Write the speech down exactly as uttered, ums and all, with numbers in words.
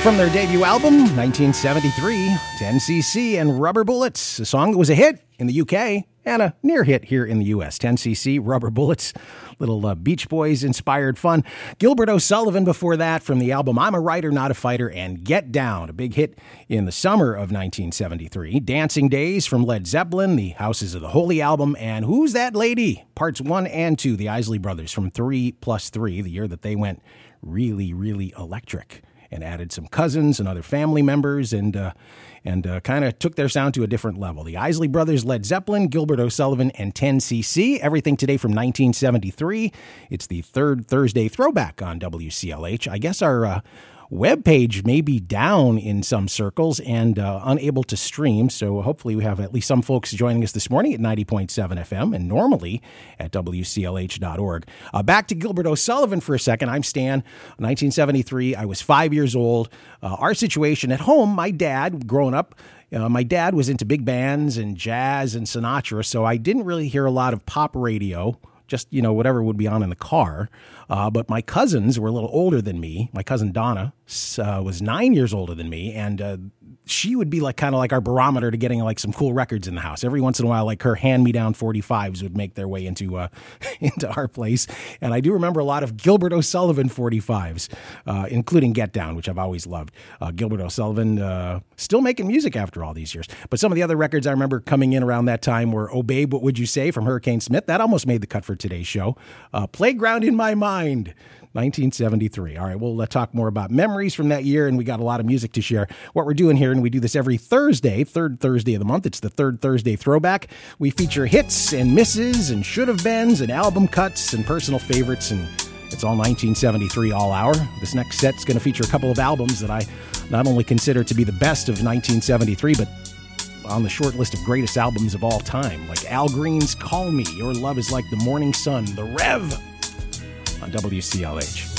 From their debut album, nineteen seventy-three, ten C C and Rubber Bullets, a song that was a hit in the U K and a near hit here in the U S. ten C C, Rubber Bullets, little uh, Beach Boys-inspired fun. Gilbert O'Sullivan before that from the album I'm a Writer, Not a Fighter, and Get Down, a big hit in the summer of nineteen seventy-three. Dancing Days from Led Zeppelin, the Houses of the Holy album, and Who's That Lady? Parts one and two, the Isley Brothers from three plus three, the year that they went really, really electric and added some cousins and other family members and uh, and uh, kind of took their sound to a different level. The Isley Brothers, Led Zeppelin, Gilbert O'Sullivan, and ten C C. Everything today from nineteen seventy-three. It's the third Thursday throwback on W C L H. I guess our uh, webpage may be down in some circles and uh, unable to stream, so hopefully we have at least some folks joining us this morning at ninety point seven F M and normally at W C L H dot org. Uh, back to Gilbert O'Sullivan for a second. I'm Stan. nineteen seventy-three, I was five years old. Uh, our situation at home, my dad, growing up, Uh, my dad was into big bands and jazz and Sinatra, so I didn't really hear a lot of pop radio, just, you know, whatever would be on in the car. Uh, but my cousins were a little older than me. My cousin Donna uh, was nine years older than me, and uh, she would be like kind of like our barometer to getting like some cool records in the house. Every once in a while, like her hand-me-down forty-fives would make their way into uh, into our place. And I do remember a lot of Gilbert O'Sullivan forty-fives, uh, including Get Down, which I've always loved. Uh, Gilbert O'Sullivan uh, still making music after all these years. But some of the other records I remember coming in around that time were Oh Babe, What Would You Say from Hurricane Smith. That almost made the cut for today's show. Uh, Playground in My Mind, nineteen seventy-three. All right, we'll uh, talk more about memories from that year, and we got a lot of music to share. What we're doing here, and we do this every Thursday, third Thursday of the month. It's the third Thursday throwback. We feature hits and misses and should have beens and album cuts and personal favorites, and it's all nineteen seventy-three all hour. This next set's going to feature a couple of albums that I not only consider to be the best of nineteen seventy-three, but on the short list of greatest albums of all time, like Al Green's Call Me, Your Love Is Like the Morning Sun, The Rev, on W C L H.